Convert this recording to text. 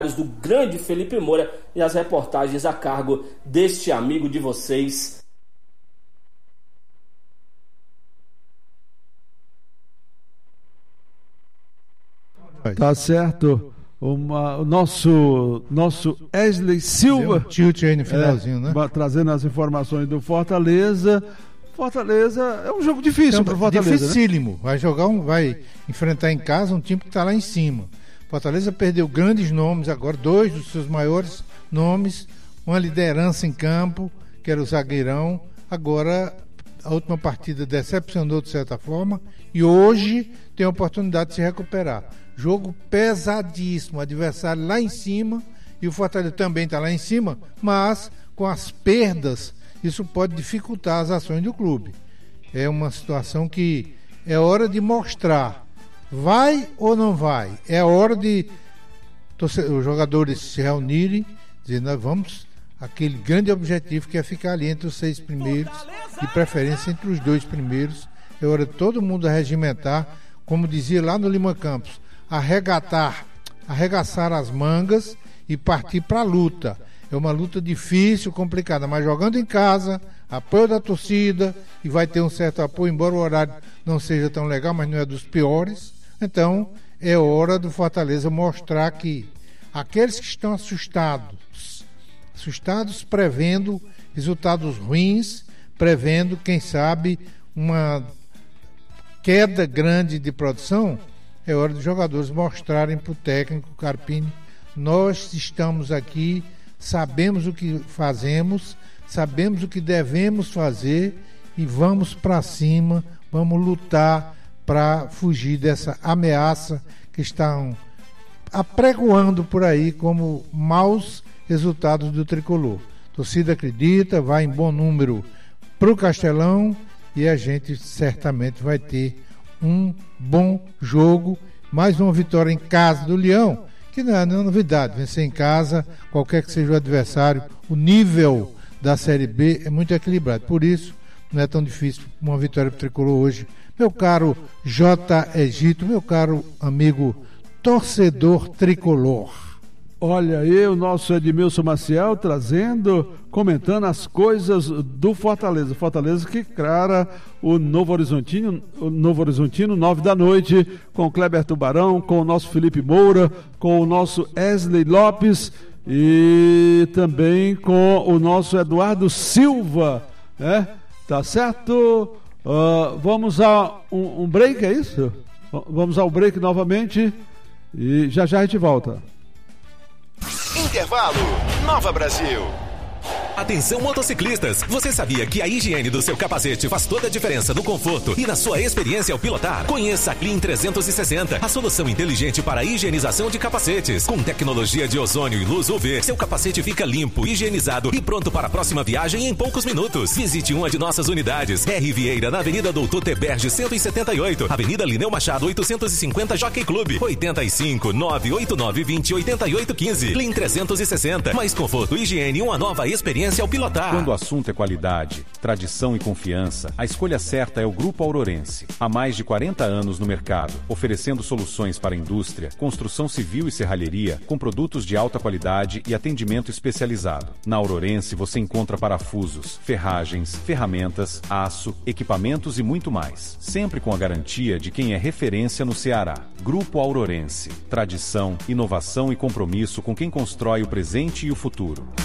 do grande Felipe Moura e as reportagens a cargo deste amigo de vocês. Tá certo. O nosso Wesley Silva, tilt aí no finalzinho, né? Trazendo as informações do Fortaleza. Fortaleza é um jogo difícil para o Fortaleza. Dificílimo. Né? Vai enfrentar em casa um time que está lá em cima. Fortaleza perdeu grandes nomes agora, 2 dos seus maiores nomes, uma liderança em campo, que era o zagueirão. Agora, a última partida decepcionou de certa forma e hoje tem a oportunidade de se recuperar. Jogo pesadíssimo, adversário lá em cima, e o Fortaleza também está lá em cima, mas com as perdas, isso pode dificultar as ações do clube. É uma situação que é hora de mostrar, vai ou não vai. É hora de os jogadores se reunirem, dizer, nós vamos, aquele grande objetivo que é ficar ali entre os 6 primeiros, de preferência entre os 2 primeiros. É hora de todo mundo regimentar, como dizia lá no Lima Campos, arregaçar as mangas e partir para a luta. É uma luta difícil, complicada, mas jogando em casa, apoio da torcida, e vai ter um certo apoio, embora o horário não seja tão legal, mas não é dos piores. Então, é hora do Fortaleza mostrar que aqueles que estão assustados prevendo resultados ruins, prevendo, quem sabe, uma queda grande de produção, é hora dos jogadores mostrarem para o técnico Carpini: nós estamos aqui, sabemos o que fazemos, sabemos o que devemos fazer e vamos para cima, vamos lutar para fugir dessa ameaça que estão apregoando por aí como maus resultados do Tricolor. A torcida acredita, vai em bom número para o Castelão e a gente certamente vai ter um bom jogo, mais uma vitória em casa do Leão, que não é novidade, vencer em casa, qualquer que seja o adversário, o nível da Série B é muito equilibrado, por isso não é tão difícil uma vitória para o Tricolor hoje. Meu caro J. Egito, meu caro amigo torcedor tricolor. Olha aí o nosso Edmilson Maciel comentando as coisas do Fortaleza. Fortaleza que encara o Novo Horizontino, 9 da noite, com o Kleber Tubarão, com o nosso Felipe Moura, com o nosso Wesley Lopes e também com o nosso Eduardo Silva, né? Tá certo? Vamos a um break, é isso? Vamos ao break novamente e já a gente volta. Intervalo, Nova Brasil. Atenção motociclistas, você sabia que a higiene do seu capacete faz toda a diferença no conforto e na sua experiência ao pilotar? Conheça a Clean 360, a solução inteligente para a higienização de capacetes. Com tecnologia de ozônio e luz UV, seu capacete fica limpo, higienizado e pronto para a próxima viagem em poucos minutos. Visite uma de nossas unidades. R. Vieira, na Avenida Doutor Teberge 178, Avenida Lineu Machado 850, Jockey Clube, 85 989 20 88 15. Clean 360, mais conforto, higiene e uma nova experiência ao pilotar. Quando o assunto é qualidade, tradição e confiança, a escolha certa é o Grupo Aurorense. Há mais de 40 anos no mercado, oferecendo soluções para a indústria, construção civil e serralheria, com produtos de alta qualidade e atendimento especializado. Na Aurorense você encontra parafusos, ferragens, ferramentas, aço, equipamentos e muito mais. Sempre com a garantia de quem é referência no Ceará. Grupo Aurorense. Tradição, inovação e compromisso com quem constrói o presente e o futuro.